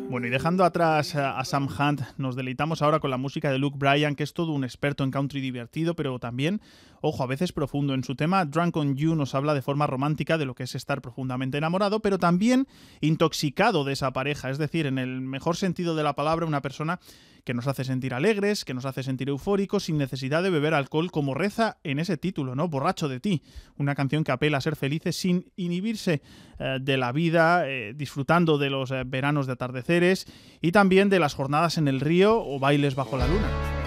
Bueno, y dejando atrás a Sam Hunt, nos deleitamos ahora con la música de Luke Bryan, que es todo un experto en country divertido, pero también, ojo, a veces profundo. En su tema Drunk on You nos habla de forma romántica de lo que es estar profundamente enamorado, pero también intoxicado de esa pareja, es decir, en el mejor sentido de la palabra, una persona que nos hace sentir alegres, que nos hace sentir eufóricos, sin necesidad de beber alcohol, como reza en ese título, ¿no? Borracho de ti, una canción que apela a ser felices sin inhibirse de la vida, disfrutando de los veranos de atardeceres y también de las jornadas en el río o bailes bajo la luna.